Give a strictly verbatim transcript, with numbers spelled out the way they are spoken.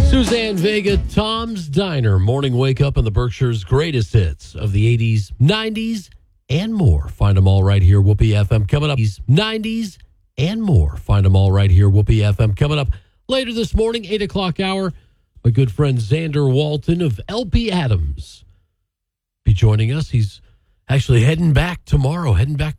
Suzanne Vega, Tom's Diner, morning wake up on the Berkshire's greatest hits of the eighties, nineties, and more. Find them all right here, Whoopee F M. Coming up, nineties and more. Find them all right here, Whoopee F M. Coming up later this morning, eight o'clock hour, my good friend Xander Walton of L P Adams be joining us. He's actually heading back tomorrow, heading back